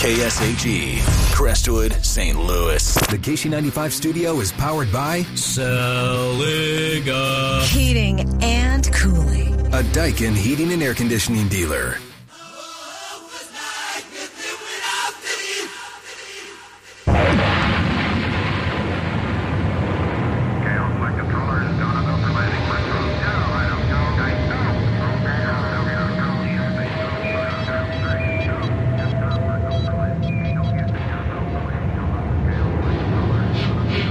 KSHE, Crestwood, St. Louis. The KC95 studio is powered by Celica Heating and Cooling, a Daikin heating and air conditioning dealer.